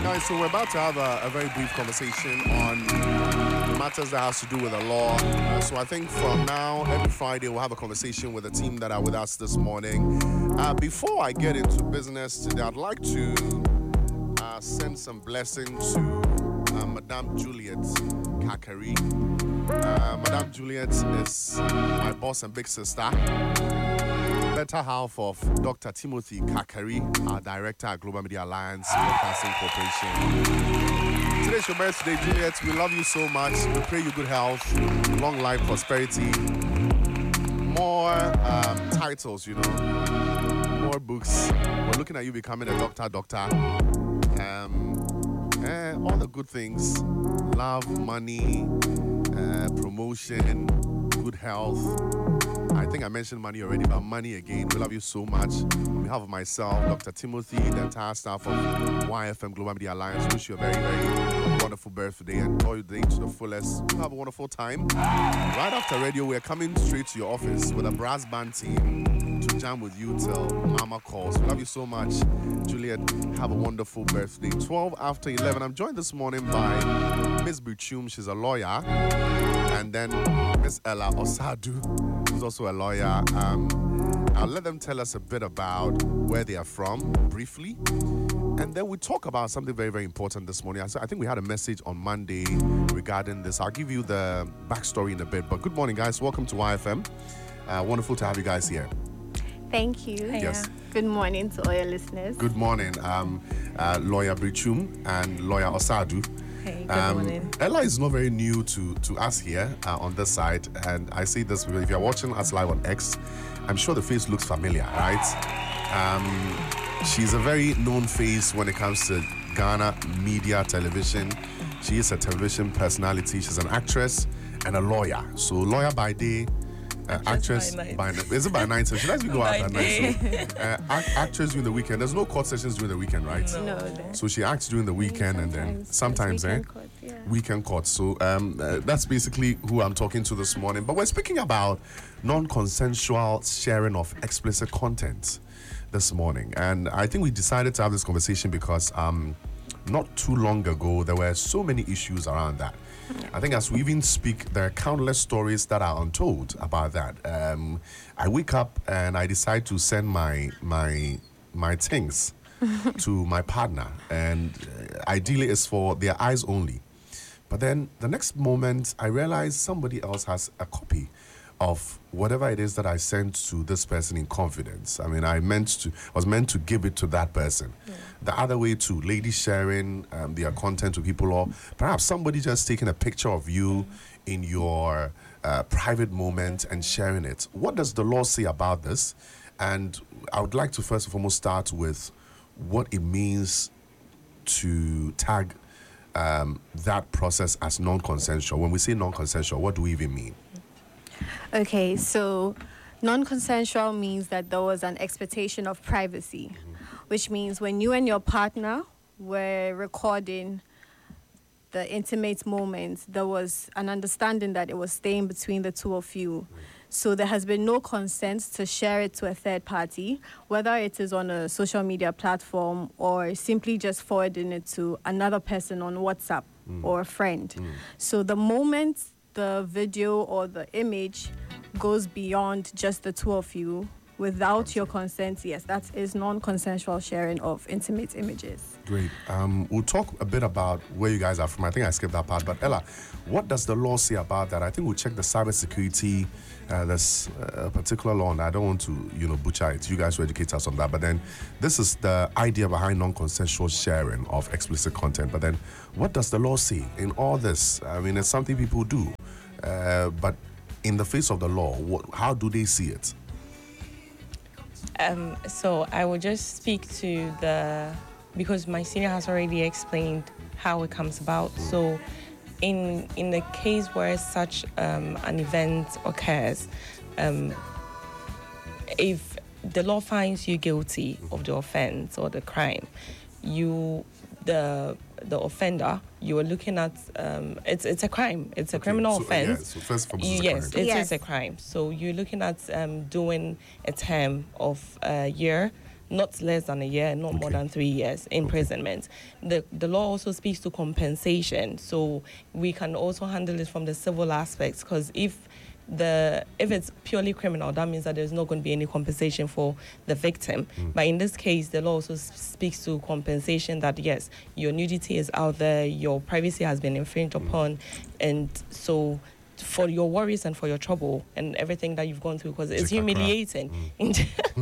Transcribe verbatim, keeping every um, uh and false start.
Guys, so we're about to have a, a very brief conversation on matters that has to do with the law. Uh, so I think from now, every Friday, we'll have a conversation with the team that are with us this morning. Uh, before I get into business today, I'd like to uh, send some blessing to uh, Madame Juliet Kakari. Uh, Madame Juliet is my boss and big sister. Better half of Doctor Timothy Kakari, our director at Global Media Alliance Broadcasting Corporation. Today's your birthday, Juliet. We love you so much. We pray you good health, long life, prosperity, more um, titles, you know, more books. We're looking at you becoming a doctor, doctor. Um, eh, all the good things, love, money, uh, promotion, good health. I think I mentioned money already, but money again. We love you so much. On behalf of myself, Doctor Timothy, the entire staff of Y F M Global Media Alliance, wish you a very, very wonderful birthday and enjoy your day to the fullest. Have a wonderful time. Right after radio, we're coming straight to your office with a brass band team to jam with you till Mama calls. We love you so much. Juliet, have a wonderful birthday. twelve after eleven. I'm joined this morning by Miss Brichum. She's a lawyer. And then Miss Ella Osadu, who's also a lawyer. Um, I'll let them tell us a bit about where they are from, briefly. And then we talk about something very, very important this morning. I think we had a message on Monday regarding this. I'll give you the backstory in a bit. But good morning, guys. Welcome to Y F M. Uh, wonderful to have you guys here. Thank you. Hiya. Yes. Good morning to all your listeners. Good morning, um, uh, Lawyer Brichum and Lawyer Osadu. Hey, good um, morning. Ella is not very new to, to us here uh, on this side, and I say this because if you're watching us live on X, I'm sure the face looks familiar, right? Um, she's a very known face when it comes to Ghana media, television. She is a television personality. She's an actress and a lawyer. So lawyer by day, Uh, actress by night. by night. Is it by night? So she likes to go out By at night. So, uh, act, actress during the weekend. There's no court sessions during the weekend, right? No. No, there- So she acts during the weekend and then sometimes, Sometimes, eh? weekend court, yeah. Weekend court. So um, uh, that's basically who I'm talking to this morning. But we're speaking about non-consensual sharing of explicit content this morning. And I think we decided to have this conversation because um, not too long ago, there were so many issues around that. I think as we even speak, there are countless stories that are untold about that. Um, I wake up and I decide to send my my my things to my partner, and uh, ideally it's for their eyes only. But then the next moment, I realize somebody else has a copy of whatever it is that I sent to this person in confidence. I mean, I meant to was meant to give it to that person. Yeah. The other way to ladies sharing um, their content to people, or perhaps somebody just taking a picture of you in your uh, private moment and sharing it. What does the law say about this? And I would like to first and foremost start with what it means to tag um, that process as non-consensual. When we say non-consensual, what do we even mean? Okay, so non-consensual means that there was an expectation of privacy, mm-hmm. which means when you and your partner were recording the intimate moments, there was an understanding that it was staying between the two of you. Mm-hmm. So there has been no consent to share it to a third party, whether it is on a social media platform or simply just forwarding it to another person on WhatsApp mm. or a friend. Mm. So the moment the video or the image goes beyond just the two of you without your consent, yes, that is non-consensual sharing of intimate images. Great. Um, we'll talk a bit about where you guys are from. I think I skipped that part. But Ella, what does the law say about that? I think we'll check the cybersecurity. Uh, there's a particular law, and I don't want to, you know, butcher it. You guys will educate us on that. But then this is the idea behind non-consensual sharing of explicit content. But then what does the law say in all this? I mean, it's something people do. Uh, but in the face of the law, what, how do they see it? Um, so I will just speak to the, because my senior has already explained how it comes about. Mm. So in in the case where such um, an event occurs, um, if the law finds you guilty of the offense or the crime, you the the offender, you are looking at um, it's it's a crime. It's a okay, criminal so, offense. Uh, yeah, so first of all, yes, it yes. is a crime. So you're looking at um, doing a term of a year not less than a year, not Okay. more than three years imprisonment. The the law also speaks to compensation, so we can also handle it from the civil aspects, because if the if it's purely criminal, that means that there's not going to be any compensation for the victim. Mm. But in this case, the law also s- speaks to compensation, that yes, your nudity is out there, your privacy has been infringed Mm. upon, and so for your worries and for your trouble and everything that you've gone through, because it's Jikakra. humiliating. Mm.